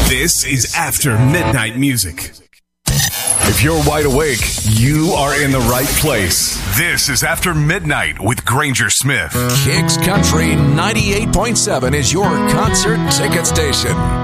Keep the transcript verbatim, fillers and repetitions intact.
This is After Midnight Music. If you're wide awake, you are in the right place. This is After Midnight with Granger Smith. Kicks Country ninety-eight point seven is your concert ticket station.